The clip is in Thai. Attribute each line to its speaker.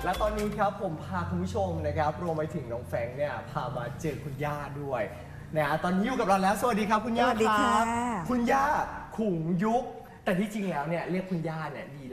Speaker 1: และตอนนี้ครับผมพาคุณผู้ชมนะครับรวมไปถึงน้องแฟรงค์เนี่ยพามาเจอคุณย่าด้วยนะฮะตอนนี้อยู่กับเราแล้วสวัสดีครับคุณย่า
Speaker 2: สวัสดี
Speaker 1: ค
Speaker 2: ค่ะ
Speaker 1: รับคุณย่าขุงยุคแต่ที่จริงแล้วเนี่ยเรียกคุณย่าเนี่ยดี